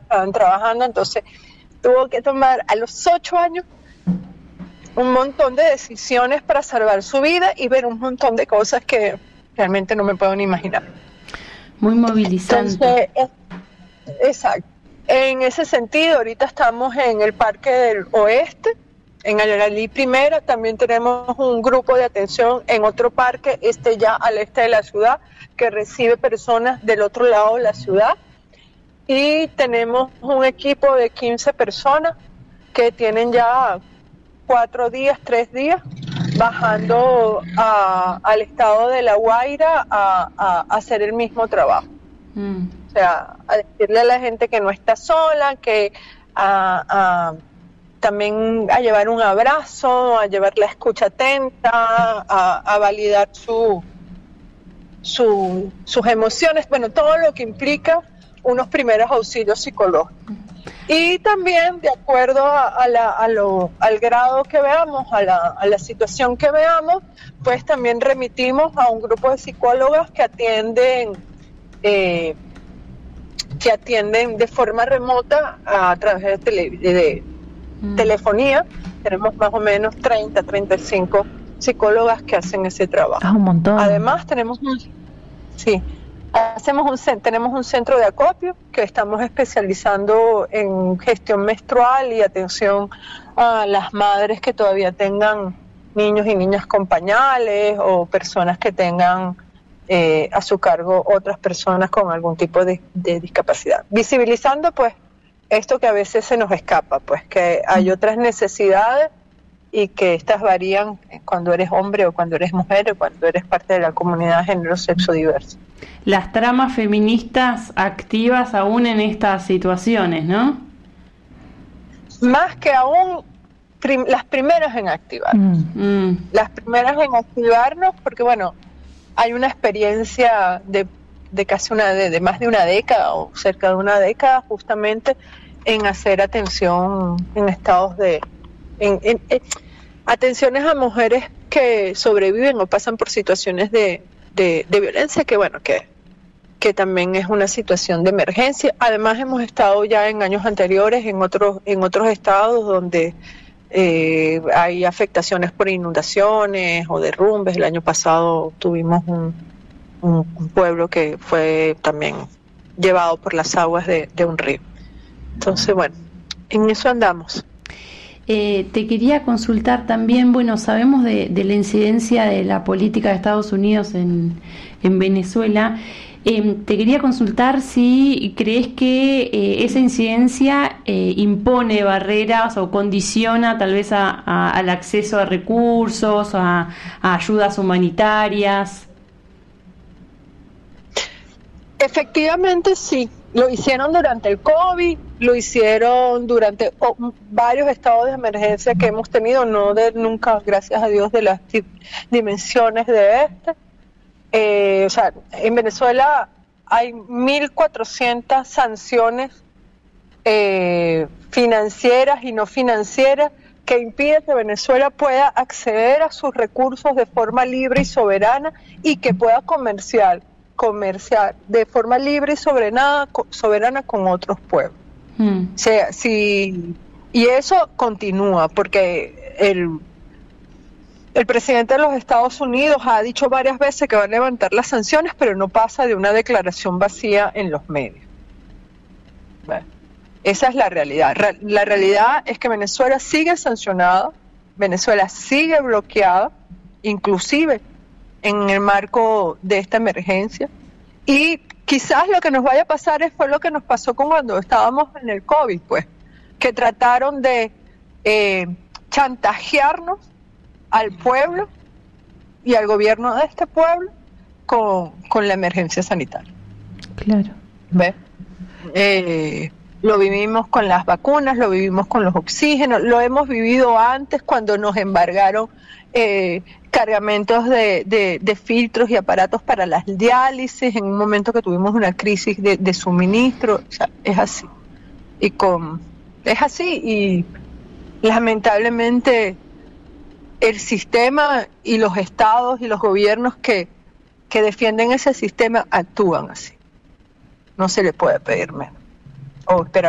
estaban trabajando, entonces tuvo que tomar a los 8 años un montón de decisiones para salvar su vida y ver un montón de cosas que realmente no me puedo ni imaginar. Muy movilizante. Entonces, exacto. En ese sentido, ahorita estamos en el Parque del Oeste, en Ayalí Primera, también tenemos un grupo de atención en otro parque, ya al este de la ciudad, que recibe personas del otro lado de la ciudad, y tenemos un equipo de 15 personas que tienen ya 3 días, bajando al estado de La Guaira a hacer el mismo trabajo. O sea, a decirle a la gente que no está sola, que también a llevar un abrazo, a llevar la escucha atenta, a validar sus emociones, bueno, todo lo que implica unos primeros auxilios psicológicos. Y también, de acuerdo al grado que veamos, a la situación que veamos, pues también remitimos a un grupo de psicólogas que atienden de forma remota a través de telefonía. Tenemos más o menos 35 psicólogas que hacen ese trabajo. Un montón. Además, tenemos un centro de acopio que estamos especializando en gestión menstrual y atención a las madres que todavía tengan niños y niñas con pañales o personas que tengan a su cargo otras personas con algún tipo de discapacidad. Visibilizando pues esto que a veces se nos escapa, pues que hay otras necesidades y que estas varían cuando eres hombre o cuando eres mujer o cuando eres parte de la comunidad género sexo diverso. Las tramas feministas activas aún en estas situaciones, ¿no? Más que aún las primeras en activar. Las primeras en activarnos porque bueno, hay una experiencia de casi de más de una década o cerca de una década justamente en hacer atención en estados atenciones a mujeres que sobreviven o pasan por situaciones de violencia, que bueno, que también es una situación de emergencia. Además hemos estado ya en años anteriores en otros estados donde hay afectaciones por inundaciones o derrumbes. El año pasado tuvimos un pueblo que fue también llevado por las aguas de un río. Entonces, bueno, en eso andamos. Te quería consultar también, bueno, sabemos de la incidencia de la política de Estados Unidos en Venezuela. Te quería consultar si crees que esa incidencia impone barreras o condiciona tal vez al acceso a recursos, a ayudas humanitarias. Efectivamente sí, lo hicieron durante el COVID, lo hicieron durante varios estados de emergencia que hemos tenido, nunca, gracias a Dios, de las dimensiones de o sea, en Venezuela hay 1.400 sanciones financieras y no financieras que impiden que Venezuela pueda acceder a sus recursos de forma libre y soberana y que pueda comerciar de forma libre y soberana con otros pueblos. O sea, y eso continúa porque el presidente de los Estados Unidos ha dicho varias veces que va a levantar las sanciones, pero no pasa de una declaración vacía en los medios. Bueno, esa es la realidad. La realidad es que Venezuela sigue sancionada, Venezuela sigue bloqueada, inclusive en el marco de esta emergencia, y quizás lo que nos vaya a pasar fue lo que nos pasó cuando estábamos en el COVID, pues, que trataron de chantajearnos al pueblo y al gobierno de este pueblo con la emergencia sanitaria. Claro. ¿Ves? Lo vivimos con las vacunas, lo vivimos con los oxígenos, lo hemos vivido antes cuando nos embargaron cargamentos de filtros y aparatos para las diálisis en un momento que tuvimos una crisis de suministro. O sea, es así. Es así y lamentablemente el sistema y los estados y los gobiernos que defienden ese sistema actúan así. No se le puede pedir menos o esperar